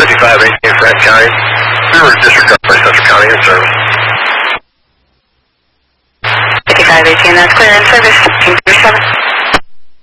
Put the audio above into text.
5518 Grant County. We were disregarded by Central County in service. 5518, that's clear in service. King 37.